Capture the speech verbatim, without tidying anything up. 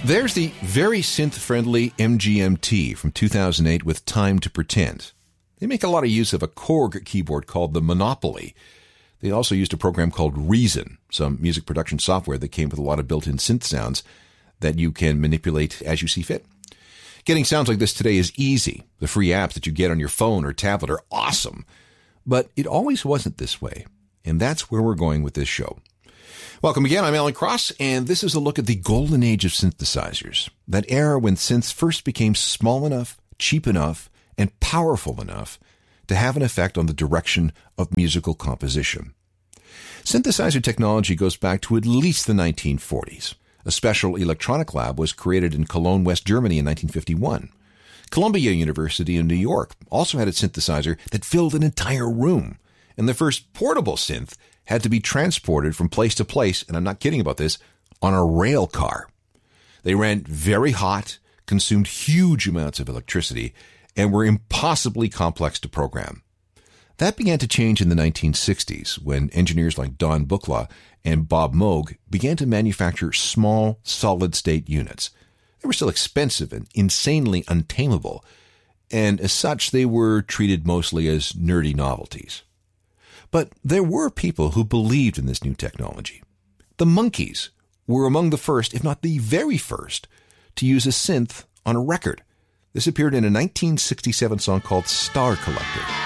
There's the very synth-friendly M G M T from two thousand eight with Time to Pretend. They make a lot of use of a Korg keyboard called the Monopoly. They also used a program called Reason, some music production software that came with a lot of built-in synth sounds that you can manipulate as you see fit. Getting sounds like this today is easy. The free apps that you get on your phone or tablet are awesome. But it always wasn't this way, and that's where we're going with this show. Welcome again, I'm Alan Cross, and this is a look at the golden age of synthesizers, that era when synths first became small enough, cheap enough, and powerful enough to have an effect on the direction of musical composition. Synthesizer technology goes back to at least the nineteen forties. A special electronic lab was created in Cologne, West Germany in nineteen fifty-one. Columbia University in New York also had a synthesizer that filled an entire room, and the first portable synth had to be transported from place to place, and I'm not kidding about this, on a rail car. They ran very hot, consumed huge amounts of electricity, and were impossibly complex to program. That began to change in the nineteen sixties when engineers like Don Buchla and Bob Moog began to manufacture small, solid-state units. They were still expensive and insanely untamable, and as such they were treated mostly as nerdy novelties. But there were people who believed in this new technology. The Monkees were among the first, if not the very first, to use a synth on a record. This appeared in a nineteen sixty-seven song called Star Collector.